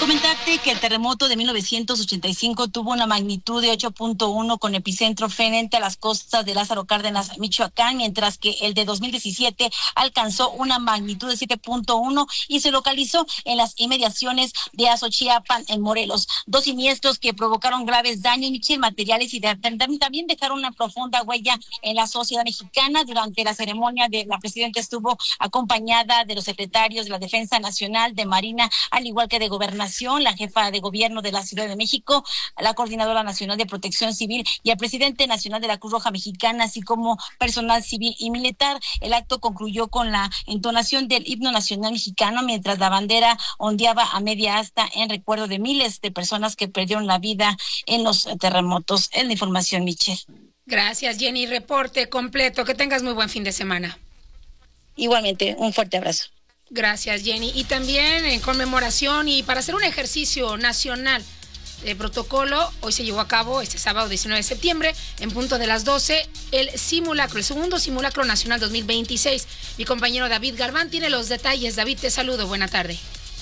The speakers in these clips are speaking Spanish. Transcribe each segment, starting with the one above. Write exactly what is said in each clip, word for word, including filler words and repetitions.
Comentarte que el terremoto de mil novecientos ochenta y cinco tuvo una magnitud de ocho punto uno con epicentro frente a las costas de Lázaro Cárdenas, Michoacán, mientras que el de dos mil diecisiete alcanzó una magnitud de siete punto uno y se localizó en las inmediaciones de Azochiapan, en Morelos. Dos siniestros que provocaron graves daños materiales y de, también dejaron una profunda huella en la sociedad mexicana. Durante la ceremonia, de la presidenta estuvo acompañada de los secretarios de la Defensa Nacional, de Marina, al igual que de Gobernación, la jefa de gobierno de la Ciudad de México, la coordinadora nacional de Protección Civil y el presidente nacional de la Cruz Roja Mexicana, así como personal civil y militar. El acto concluyó con la entonación del himno nacional mexicano, mientras la bandera ondeaba a media asta en recuerdo de miles de personas que perdieron la vida en los terremotos. Es la información, Michelle. Gracias, Jenny. Reporte completo. Que tengas muy buen fin de semana. Igualmente, un fuerte abrazo. Gracias, Jenny. Y también en conmemoración y para hacer un ejercicio nacional de protocolo, hoy se llevó a cabo este sábado diecinueve de septiembre, en punto de las doce, el simulacro, el segundo simulacro nacional dos mil veintiséis. Mi compañero David Galván tiene los detalles. David, te saludo. Buena tarde.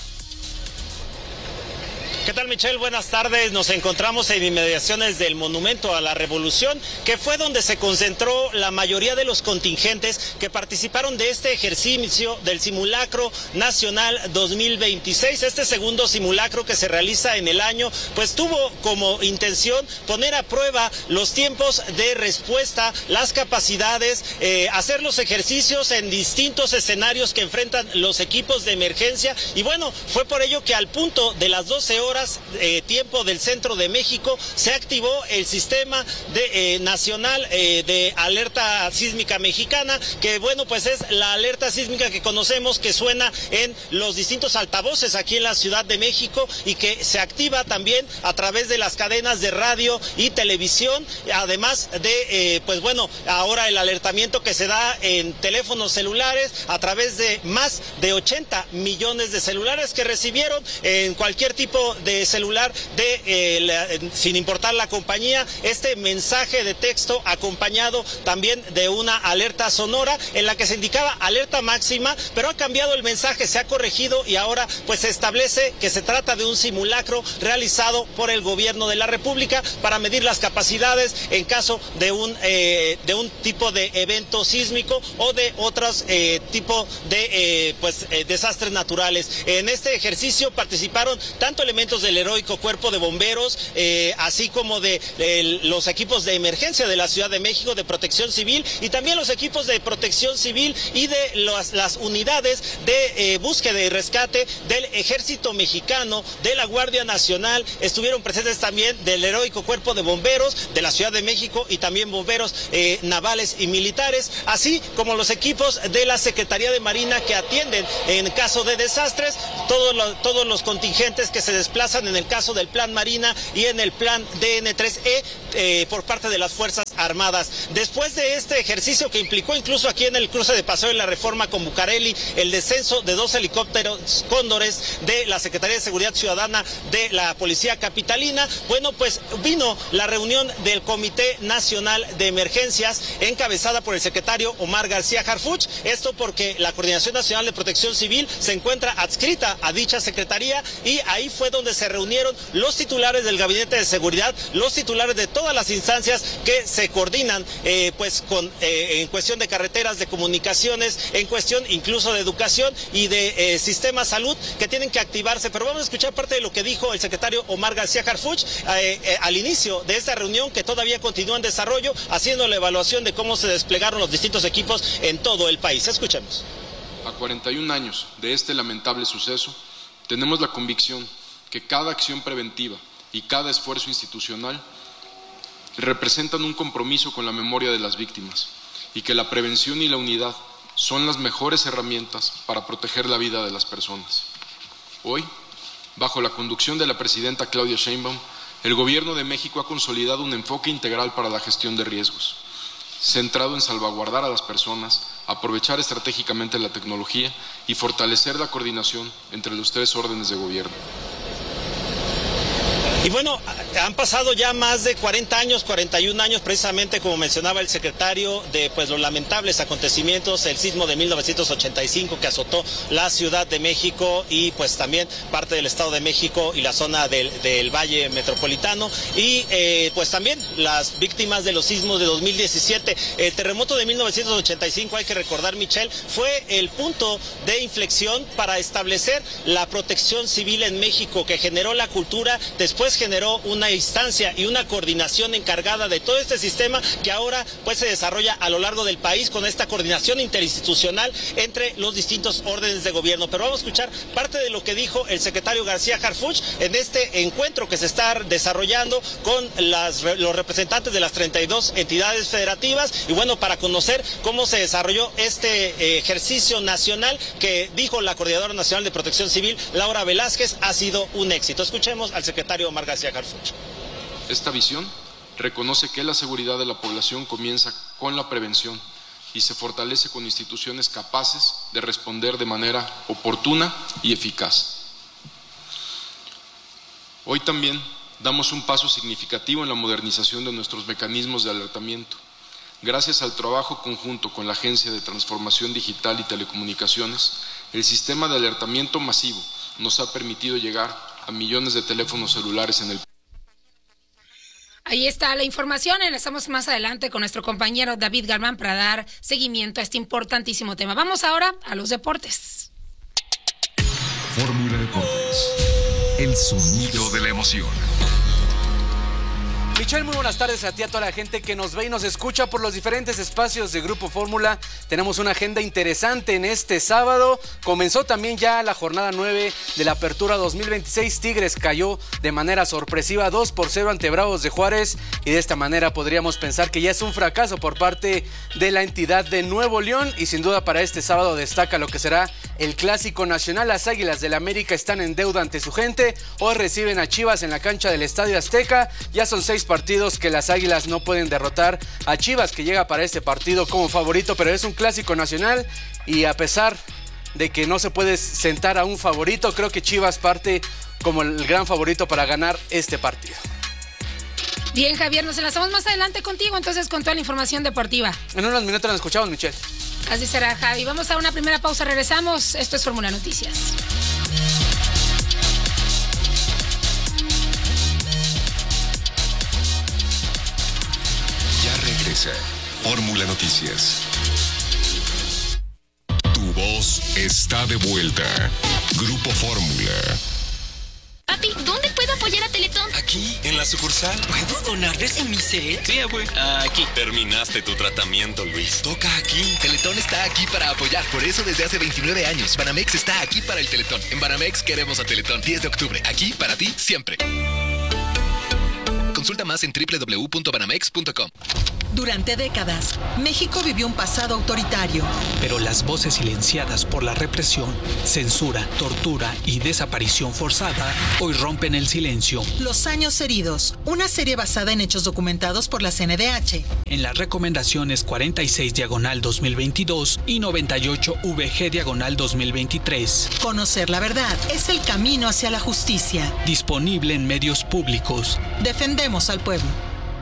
¿Qué tal, Michelle? Buenas tardes. Nos encontramos en inmediaciones del Monumento a la Revolución, que fue donde se concentró la mayoría de los contingentes que participaron de este ejercicio del Simulacro Nacional dos mil veintiséis. Este segundo simulacro que se realiza en el año, pues tuvo como intención poner a prueba los tiempos de respuesta, las capacidades, eh, hacer los ejercicios en distintos escenarios que enfrentan los equipos de emergencia. Y bueno, fue por ello que al punto de las doce horas, Eh, tiempo del centro de México, se activó el sistema de, eh, nacional eh, de alerta sísmica mexicana, que bueno, pues es la alerta sísmica que conocemos, que suena en los distintos altavoces aquí en la Ciudad de México y que se activa también a través de las cadenas de radio y televisión, además de, eh, pues bueno, ahora el alertamiento que se da en teléfonos celulares a través de más de ochenta millones de celulares que recibieron en cualquier tipo de de celular, de eh, la, sin importar la compañía, este mensaje de texto acompañado también de una alerta sonora en la que se indicaba alerta máxima, pero ha cambiado el mensaje, se ha corregido y ahora pues se establece que se trata de un simulacro realizado por el gobierno de la República para medir las capacidades en caso de un eh, de un tipo de evento sísmico o de otros eh, tipo de eh, pues eh, desastres naturales. En este ejercicio participaron tanto elementos del heroico Cuerpo de Bomberos, eh, así como de, de los equipos de emergencia de la Ciudad de México, de Protección Civil, y también los equipos de Protección Civil y de las, las unidades de eh, búsqueda y rescate del Ejército Mexicano, de la Guardia Nacional. Estuvieron presentes también del heroico Cuerpo de Bomberos de la Ciudad de México y también bomberos eh, navales y militares, así como los equipos de la Secretaría de Marina que atienden en caso de desastres, todos los, todos los contingentes que se desplazan en el caso del Plan Marina y en el Plan D N tres E eh, por parte de las Fuerzas Armadas. Después de este ejercicio que implicó incluso aquí en el cruce de Paseo de la Reforma con Bucareli el descenso de dos helicópteros Cóndores de la Secretaría de Seguridad Ciudadana de la Policía Capitalina, bueno, pues vino la reunión del Comité Nacional de Emergencias encabezada por el secretario Omar García Harfuch, esto porque la Coordinación Nacional de Protección Civil se encuentra adscrita a dicha secretaría y ahí fue donde se reunieron los titulares del Gabinete de Seguridad, los titulares de todas las instancias que se coordinan eh, pues con eh, en cuestión de carreteras, de comunicaciones, en cuestión incluso de educación y de eh, sistema salud que tienen que activarse. Pero vamos a escuchar parte de lo que dijo el secretario Omar García Harfuch eh, eh, al inicio de esta reunión que todavía continúa en desarrollo, haciendo la evaluación de cómo se desplegaron los distintos equipos en todo el país. Escuchemos. A cuarenta y un años de este lamentable suceso, tenemos la convicción que cada acción preventiva y cada esfuerzo institucional representan un compromiso con la memoria de las víctimas y que la prevención y la unidad son las mejores herramientas para proteger la vida de las personas. Hoy, bajo la conducción de la presidenta Claudia Sheinbaum, el Gobierno de México ha consolidado un enfoque integral para la gestión de riesgos, centrado en salvaguardar a las personas, aprovechar estratégicamente la tecnología y fortalecer la coordinación entre los tres órdenes de gobierno. Y bueno, han pasado ya más de cuarenta años, cuarenta y un años, precisamente como mencionaba el secretario, de pues los lamentables acontecimientos, el sismo de mil novecientos ochenta y cinco que azotó la Ciudad de México y pues también parte del Estado de México y la zona del, del Valle Metropolitano, y eh, pues también las víctimas de los sismos de dos mil diecisiete. El terremoto de mil novecientos ochenta y cinco, hay que recordar, Michelle, fue el punto de inflexión para establecer la protección civil en México, que generó la cultura, después generó una instancia y una coordinación encargada de todo este sistema que ahora pues se desarrolla a lo largo del país con esta coordinación interinstitucional entre los distintos órdenes de gobierno. Pero vamos a escuchar parte de lo que dijo el secretario García Harfuch en este encuentro que se está desarrollando con las, los representantes de las treinta y dos entidades federativas, y bueno, para conocer cómo se desarrolló este eh, ejercicio nacional que, dijo la Coordinadora Nacional de Protección Civil, Laura Velázquez, ha sido un éxito. Escuchemos al secretario Omar García Harfuch. Esta visión reconoce que la seguridad de la población comienza con la prevención y se fortalece con instituciones capaces de responder de manera oportuna y eficaz. Hoy también damos un paso significativo en la modernización de nuestros mecanismos de alertamiento. Gracias al trabajo conjunto con la Agencia de Transformación Digital y Telecomunicaciones, el sistema de alertamiento masivo nos ha permitido llegar a millones de teléfonos celulares en el país. Ahí está la información. Enlazamos más adelante con nuestro compañero David Galván para dar seguimiento a este importantísimo tema. Vamos ahora a los deportes. Fórmula Deportes, el sonido de la emoción. Michelle, muy buenas tardes a ti, a toda la gente que nos ve y nos escucha por los diferentes espacios de Grupo Fórmula. Tenemos una agenda interesante en este sábado. Comenzó también ya la jornada nueve de la Apertura dos mil veintiséis. Tigres cayó de manera sorpresiva dos por cero ante Bravos de Juárez, y de esta manera podríamos pensar que ya es un fracaso por parte de la entidad de Nuevo León. Y sin duda para este sábado destaca lo que será el Clásico Nacional. Las Águilas del América están en deuda ante su gente. Hoy reciben a Chivas en la cancha del Estadio Azteca. Ya son seis partidos que las Águilas no pueden derrotar a Chivas, que llega para este partido como favorito, pero es un clásico nacional y a pesar de que no se puede sentar a un favorito, creo que Chivas parte como el gran favorito para ganar este partido. Bien, Javier, nos enlazamos más adelante contigo entonces con toda la información deportiva. En unos minutos nos escuchamos, Michelle. Así será, Javi. Vamos a una primera pausa, regresamos. Esto es Fórmula Noticias. Regresa Fórmula Noticias. Tu voz está de vuelta. Grupo Fórmula. Papi, ¿dónde puedo apoyar a Teletón? Aquí, en la sucursal. ¿Puedo donar desde mi cel? Sí, abue. Aquí. Terminaste tu tratamiento, Luis. Toca aquí. Teletón está aquí para apoyar. Por eso desde hace veintinueve años, Banamex está aquí para el Teletón. En Banamex queremos a Teletón. diez de octubre. Aquí para ti siempre. Consulta más en doble u doble u doble u punto banamex punto com. Durante décadas, México vivió un pasado autoritario. Pero las voces silenciadas por la represión, censura, tortura y desaparición forzada hoy rompen el silencio. Los años heridos, una serie basada en hechos documentados por la C N D H. En las recomendaciones cuarenta y seis diagonal dos mil veintidós y noventa y ocho V G diagonal dos mil veintitrés. Conocer la verdad es el camino hacia la justicia. Disponible en medios públicos. Defendemos al pueblo.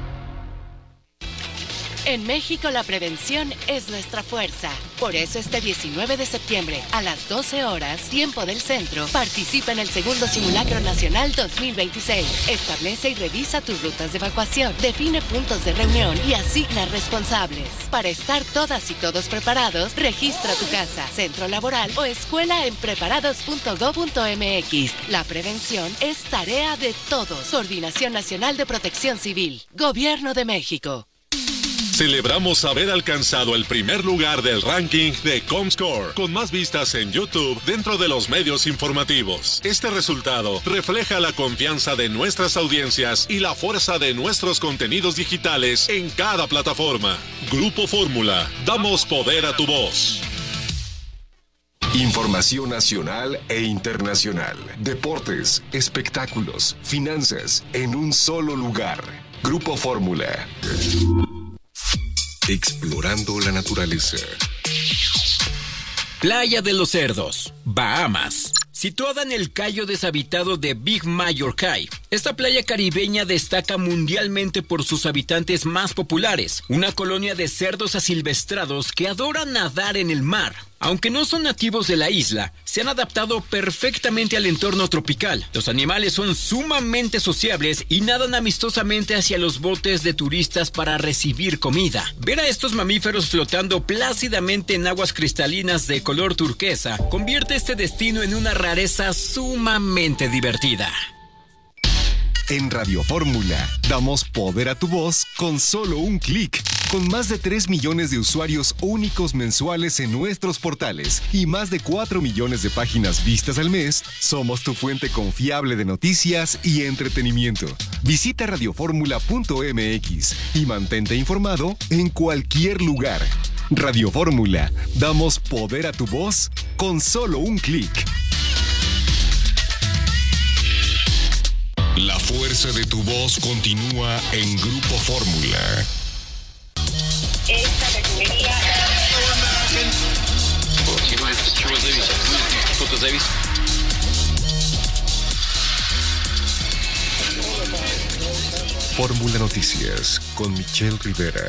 En México la prevención es nuestra fuerza. Por eso este diecinueve de septiembre a las doce horas, tiempo del centro, participa en el segundo Simulacro Nacional dos mil veintiséis. Establece y revisa tus rutas de evacuación, define puntos de reunión y asigna responsables. Para estar todas y todos preparados, registra tu casa, centro laboral o escuela en preparados punto gob punto mx. La prevención es tarea de todos. Coordinación Nacional de Protección Civil. Gobierno de México. Celebramos haber alcanzado el primer lugar del ranking de Comscore, con más vistas en YouTube dentro de los medios informativos. Este resultado refleja la confianza de nuestras audiencias y la fuerza de nuestros contenidos digitales en cada plataforma. Grupo Fórmula, damos poder a tu voz. Información nacional e internacional. Deportes, espectáculos, finanzas, en un solo lugar. Grupo Fórmula. Explorando la naturaleza. Playa de los Cerdos, Bahamas. Situada en el cayo deshabitado de Big Major Cay, Esta playa caribeña destaca mundialmente por sus habitantes más populares, una colonia de cerdos asilvestrados que adoran nadar en el mar. Aunque no son nativos de la isla, se han adaptado perfectamente al entorno tropical. Los animales son sumamente sociables y nadan amistosamente hacia los botes de turistas para recibir comida. Ver a estos mamíferos flotando plácidamente en aguas cristalinas de color turquesa convierte este destino en una rareza sumamente divertida. En Radio Fórmula, damos poder a tu voz con solo un clic. Con más de tres millones de usuarios únicos mensuales en nuestros portales y más de cuatro millones de páginas vistas al mes, somos tu fuente confiable de noticias y entretenimiento. Visita radioformula punto m x y mantente informado en cualquier lugar. Radio Fórmula, damos poder a tu voz con solo un clic. La fuerza de tu voz continúa en Grupo Fórmula. Esta refinería... Fórmula Noticias con Michelle Rivera.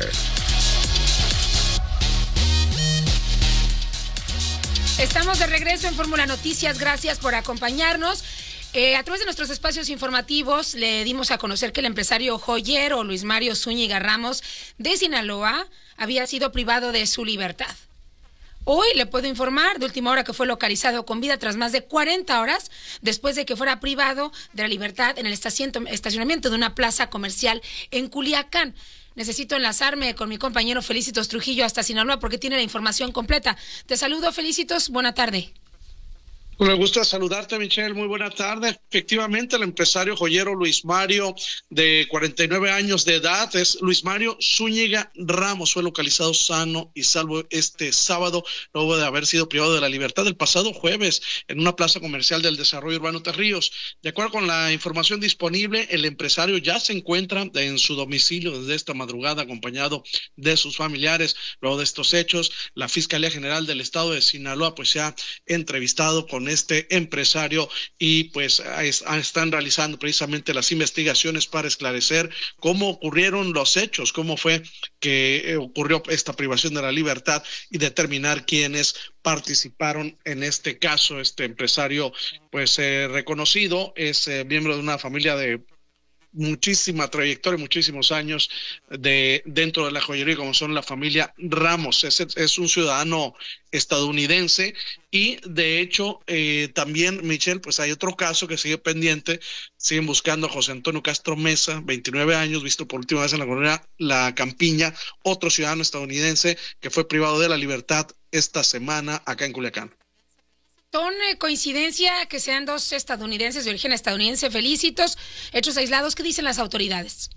Estamos de regreso en Fórmula Noticias. Gracias por acompañarnos. Eh, a través de nuestros espacios informativos le dimos a conocer que el empresario joyero Luis Mario Zúñiga Ramos de Sinaloa había sido privado de su libertad. Hoy le puedo informar de última hora que fue localizado con vida tras más de cuarenta horas después de que fuera privado de la libertad en el estacionamiento de una plaza comercial en Culiacán. Necesito enlazarme con mi compañero Felicitos Trujillo hasta Sinaloa porque tiene la información completa. Te saludo, Felicitos. Buena tarde. Con el gusto de saludarte, Michelle. Muy buena tarde. Efectivamente, el empresario joyero Luis Mario, de cuarenta y nueve años de edad, es Luis Mario Zúñiga Ramos. Fue localizado sano y salvo este sábado, luego de haber sido privado de la libertad el pasado jueves en una plaza comercial del Desarrollo Urbano Terríos. De acuerdo con la información disponible, el empresario ya se encuentra en su domicilio desde esta madrugada, acompañado de sus familiares. Luego de estos hechos, la Fiscalía General del Estado de Sinaloa pues se ha entrevistado con este empresario y pues están realizando precisamente las investigaciones para esclarecer cómo ocurrieron los hechos, cómo fue que ocurrió esta privación de la libertad y determinar quiénes participaron en este caso. Este empresario pues eh, reconocido es eh, miembro de una familia de muchísima trayectoria, muchísimos años de dentro de la joyería, como son la familia Ramos. Es, es un ciudadano estadounidense y de hecho eh, también, Michelle, pues hay otro caso que sigue pendiente. Siguen buscando a José Antonio Castro Mesa, veintinueve años, visto por última vez en la colonia La Campiña, otro ciudadano estadounidense que fue privado de la libertad esta semana acá en Culiacán. ¿Son eh, coincidencia que sean dos estadounidenses de origen estadounidense? Felicitos, hechos aislados. ¿Qué dicen las autoridades?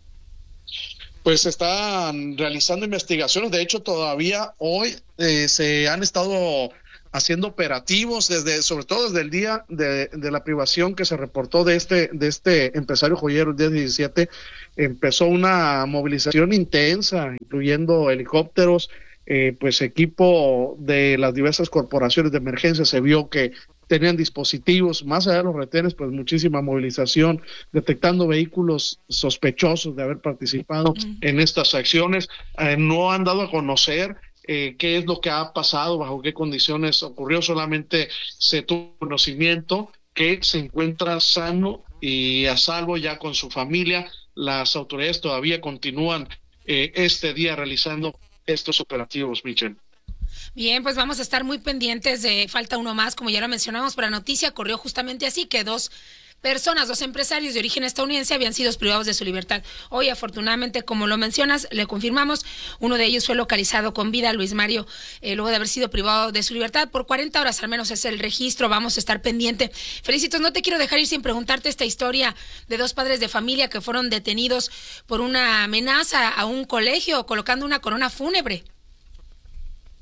Pues están realizando investigaciones. De hecho, todavía hoy eh, se han estado haciendo operativos, desde, sobre todo desde el día de, de la privación que se reportó de este, de este empresario joyero el día diecisiete. Empezó una movilización intensa, incluyendo helicópteros, Eh, pues equipo de las diversas corporaciones de emergencia. Se vio que tenían dispositivos, más allá de los retenes, pues muchísima movilización, detectando vehículos sospechosos de haber participado mm. en estas acciones. Eh, no han dado a conocer eh, qué es lo que ha pasado, bajo qué condiciones ocurrió. Solamente se tuvo conocimiento que se encuentra sano y a salvo ya con su familia. Las autoridades todavía continúan eh, este día realizando estos operativos, Michelle. Bien, pues vamos a estar muy pendientes de falta uno más, como ya lo mencionamos, pero la noticia corrió justamente así, que dos personas, dos empresarios de origen estadounidense habían sido privados de su libertad. Hoy, afortunadamente, como lo mencionas, le confirmamos, uno de ellos fue localizado con vida, Luis Mario, eh, luego de haber sido privado de su libertad por cuarenta horas, al menos es el registro. Vamos a estar pendiente. Felicitos, no te quiero dejar ir sin preguntarte esta historia de dos padres de familia que fueron detenidos por una amenaza a un colegio colocando una corona fúnebre.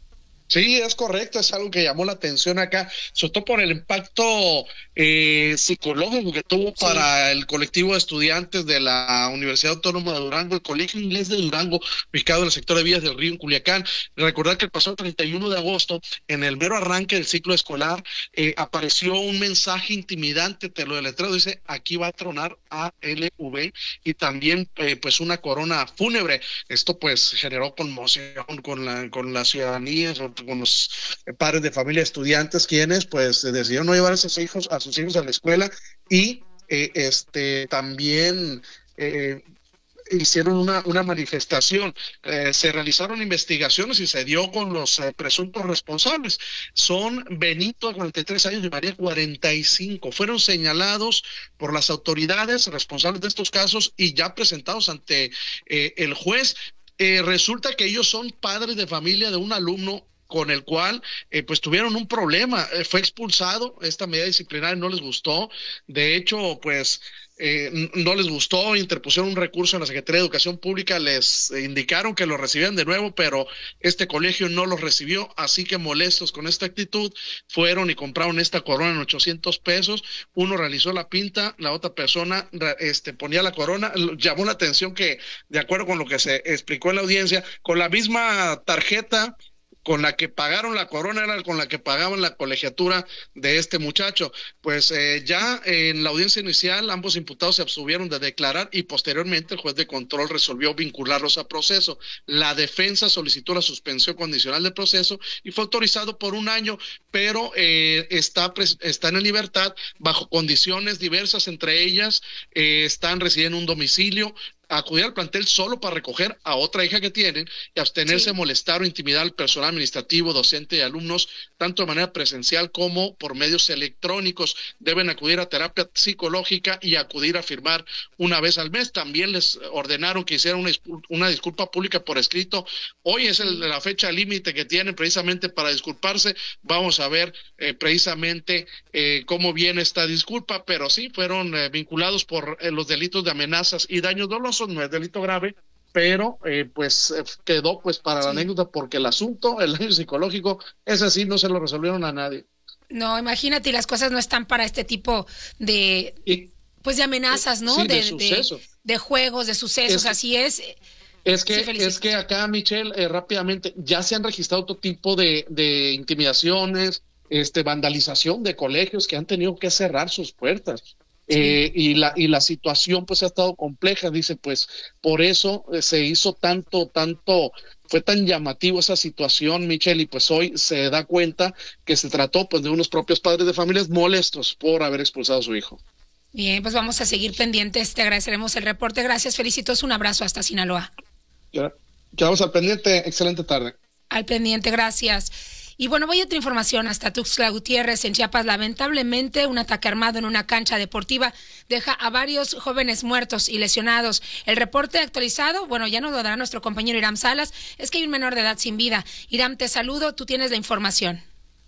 Sí, es correcto, es algo que llamó la atención acá, sobre todo por el impacto eh, psicológico que tuvo sí. para el colectivo de estudiantes de la Universidad Autónoma de Durango, el Colegio Inglés de Durango, ubicado en el sector de Villas del Río, en Culiacán. Recordar que el pasado treinta y uno de agosto, en el mero arranque del ciclo escolar, eh, apareció un mensaje intimidante, te lo deletreo, dice, aquí va a tronar A L V, y también eh, pues una corona fúnebre. Esto pues generó conmoción con la, con la ciudadanía, con los padres de familia, estudiantes, quienes pues decidieron no llevar a sus hijos a sus hijos a la escuela y eh, este también eh, hicieron una, una manifestación. Eh, se realizaron investigaciones y se dio con los eh, presuntos responsables. Son Benito, de cuarenta y tres años, y María, cuarenta y cinco. Fueron señalados por las autoridades responsables de estos casos y ya presentados ante eh, el juez. Eh, resulta que ellos son padres de familia de un alumno con el cual eh, pues tuvieron un problema, eh, fue expulsado, esta medida disciplinaria no les gustó, de hecho pues eh, no les gustó, interpusieron un recurso en la Secretaría de Educación Pública, les eh, indicaron que lo recibían de nuevo, pero este colegio no los recibió, así que molestos con esta actitud, fueron y compraron esta corona en ochocientos pesos, uno realizó la pinta, la otra persona este, ponía la corona, llamó la atención que, de acuerdo con lo que se explicó en la audiencia, con la misma tarjeta con la que pagaron la corona era con la que pagaban la colegiatura de este muchacho. Pues eh, ya en la audiencia inicial ambos imputados se abstuvieron de declarar y posteriormente el juez de control resolvió vincularlos a proceso. La defensa solicitó la suspensión condicional del proceso y fue autorizado por un año, pero eh, está, está en libertad bajo condiciones diversas, entre ellas eh, están residiendo en un domicilio, acudir al plantel solo para recoger a otra hija que tienen y abstenerse de sí. molestar o intimidar al personal administrativo, docente y alumnos, tanto de manera presencial como por medios electrónicos. Deben acudir a terapia psicológica y acudir a firmar una vez al mes. También les ordenaron que hicieran una, una disculpa pública por escrito. Hoy es el, la fecha límite que tienen precisamente para disculparse. Vamos a ver eh, precisamente eh, cómo viene esta disculpa, pero sí fueron eh, vinculados por eh, los delitos de amenazas y daños dolosos. No es delito grave, pero eh, pues quedó pues para sí. la anécdota, porque el asunto, el daño psicológico, ese sí no se lo resolvieron a nadie. No, imagínate, las cosas no están para este tipo de y, pues de amenazas, ¿no? Sí, de, de, suceso. de, de juegos, de sucesos, es, así es. Es que, sí, es que acá, Michelle, eh, rápidamente, ya se han registrado otro tipo de, de intimidaciones, este, vandalización de colegios que han tenido que cerrar sus puertas. Sí. Eh, y la y la situación pues ha estado compleja, dice, pues por eso eh, se hizo tanto, tanto, fue tan llamativo esa situación, Michelle, y pues hoy se da cuenta que se trató pues de unos propios padres de familias molestos por haber expulsado a su hijo. Bien, pues vamos a seguir pendientes, te agradeceremos el reporte, gracias, felicitos, un abrazo hasta Sinaloa. Ya, quedamos al pendiente, excelente tarde. Al pendiente, gracias. Y bueno, voy a otra información hasta Tuxtla Gutiérrez, en Chiapas. Lamentablemente, un ataque armado en una cancha deportiva deja a varios jóvenes muertos y lesionados. El reporte actualizado, bueno, ya nos lo dará nuestro compañero Iram Salas, es que hay un menor de edad sin vida. Iram, te saludo, tú tienes la información.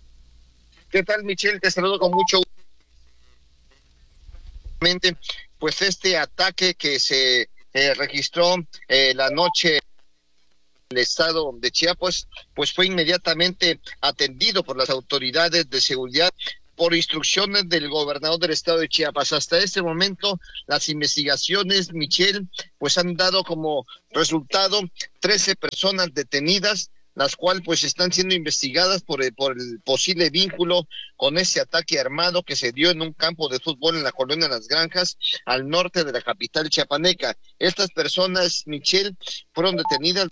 ¿Qué tal, Michelle? Te saludo con mucho gusto. Pues este ataque que se eh, registró eh, la noche el estado de Chiapas, pues fue inmediatamente atendido por las autoridades de seguridad por instrucciones del gobernador del estado de Chiapas. Hasta este momento, las investigaciones, Michelle, pues han dado como resultado trece personas detenidas, las cuales pues están siendo investigadas por el, por el posible vínculo con ese ataque armado que se dio en un campo de fútbol en la colonia Las Granjas, al norte de la capital chiapaneca. Estas personas, Michelle, fueron detenidas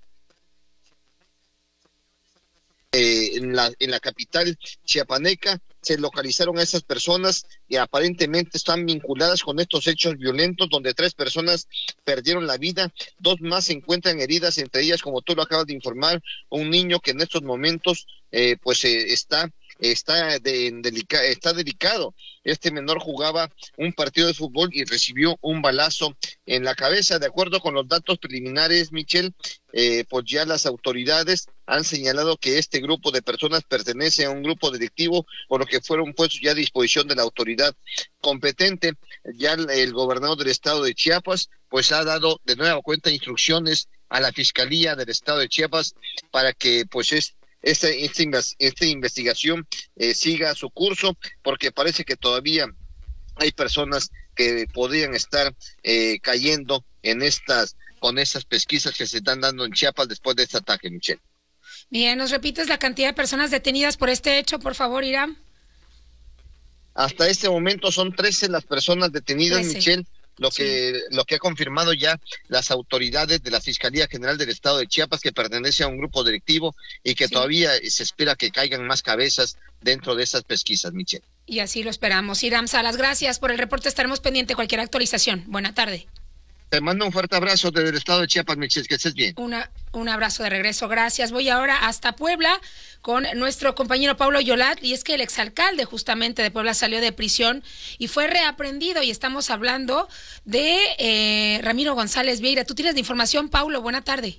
Eh, en la en la capital chiapaneca. Se localizaron a esas personas y aparentemente están vinculadas con estos hechos violentos donde tres personas perdieron la vida, dos más se encuentran heridas, entre ellas, como tú lo acabas de informar, un niño que en estos momentos eh, pues eh, está está de, delica, está delicado. Este menor jugaba un partido de fútbol y recibió un balazo en la cabeza. De acuerdo con los datos preliminares, Michelle, eh, pues ya las autoridades han señalado que este grupo de personas pertenece a un grupo delictivo, por lo que fueron puestos ya a disposición de la autoridad competente. Ya el, el gobernador del estado de Chiapas pues ha dado de nueva cuenta instrucciones a la Fiscalía del estado de Chiapas para que pues es esta, esta, esta investigación eh, siga su curso, porque parece que todavía hay personas que podrían estar eh, cayendo en estas, con estas pesquisas que se están dando en Chiapas después de este ataque, Michelle. Bien, ¿nos repites la cantidad de personas detenidas por este hecho, por favor, Iram? Hasta este momento son trece las personas detenidas, trece. Michelle, lo sí. que lo que ha confirmado ya las autoridades de la Fiscalía General del Estado de Chiapas, que pertenece a un grupo directivo y que sí. todavía se espera que caigan más cabezas dentro de esas pesquisas, Michelle. Y así lo esperamos. Iram Salas, gracias por el reporte, estaremos pendientes de cualquier actualización. Buena tarde. Te mando un fuerte abrazo desde el estado de Chiapas, Michelle, que estés bien. Una, un abrazo de regreso, gracias. Voy ahora hasta Puebla con nuestro compañero Paulo Yolat, y es que el exalcalde justamente de Puebla salió de prisión y fue reaprendido, y estamos hablando de eh, Ramiro González Vieira. Tú tienes la información, Paulo, buena tarde.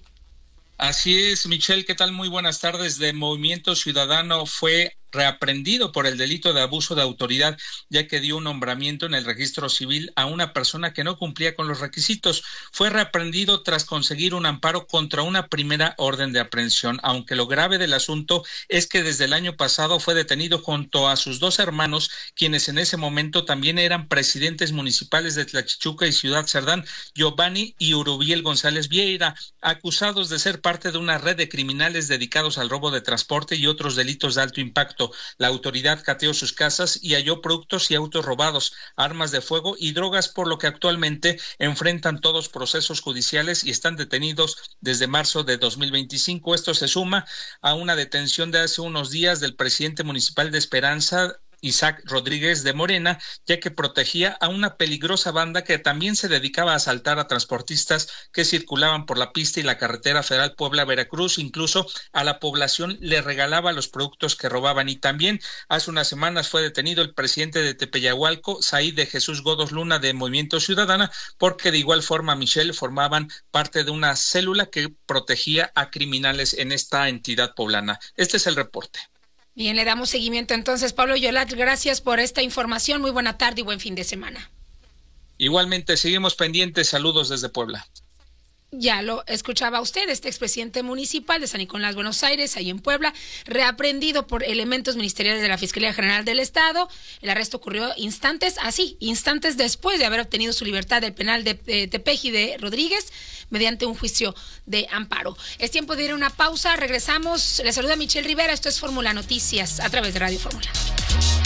Así es, Michelle, ¿qué tal? Muy buenas tardes. De Movimiento Ciudadano fue reaprendido por el delito de abuso de autoridad, ya que dio un nombramiento en el registro civil a una persona que no cumplía con los requisitos. Fue reaprendido tras conseguir un amparo contra una primera orden de aprehensión, aunque lo grave del asunto es que desde el año pasado fue detenido junto a sus dos hermanos, quienes en ese momento también eran presidentes municipales de Tlachichuca y Ciudad Cerdán, Giovanni y Urubiel González Vieira, acusados de ser parte de una red de criminales dedicados al robo de transporte y otros delitos de alto impacto. La autoridad cateó sus casas y halló productos y autos robados, armas de fuego y drogas, por lo que actualmente enfrentan todos procesos judiciales y están detenidos desde marzo de dos mil veinticinco. Esto se suma a una detención de hace unos días del presidente municipal de Esperanza, Isaac Rodríguez de Morena, ya que protegía a una peligrosa banda que también se dedicaba a asaltar a transportistas que circulaban por la pista y la carretera federal Puebla-Veracruz. Incluso a la población le regalaba los productos que robaban. Y también hace unas semanas fue detenido el presidente de Tepeyahualco, Said de Jesús Godos Luna, de Movimiento Ciudadana, porque de igual forma, Michelle, formaban parte de una célula que protegía a criminales en esta entidad poblana. Este es el reporte. Bien, le damos seguimiento entonces. Pablo Yolat, gracias por esta información. Muy buena tarde y buen fin de semana. Igualmente, seguimos pendientes. Saludos desde Puebla. Ya lo escuchaba usted, este expresidente municipal de San Nicolás, Buenos Aires, ahí en Puebla, reaprendido por elementos ministeriales de la Fiscalía General del Estado. El arresto ocurrió instantes, así, instantes después de haber obtenido su libertad del penal de, de Tepeji de Rodríguez, mediante un juicio de amparo. Es tiempo de ir a una pausa, regresamos. Les saluda Michelle Rivera, esto es Fórmula Noticias a través de Radio Fórmula.